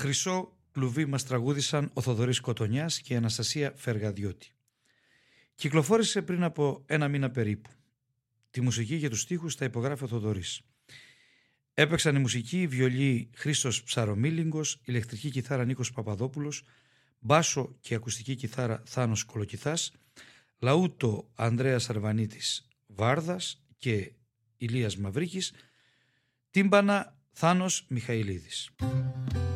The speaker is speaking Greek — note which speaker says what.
Speaker 1: Χρυσό κλουβί μας τραγούδισαν ο Θοδωρής Κοτονιάς και η Αναστασία Φεργαδιώτη. Κυκλοφόρησε πριν από 1 μήνα περίπου. Τη μουσική και τους στίχους τα υπογράφει ο Θοδωρής. Έπαιξαν η μουσική, βιολί Χρήστος Ψαρομίλιγκος, ηλεκτρική κιθάρα Νίκος Παπαδόπουλος, μπάσο και ακουστική κιθάρα Θάνος Κολοκυθάς, λαούτο Ανδρέας Αρβανίτης Βάρδας και Ηλίας Μαυρίκης, τύμπανα Θάνος Μιχαηλίδης.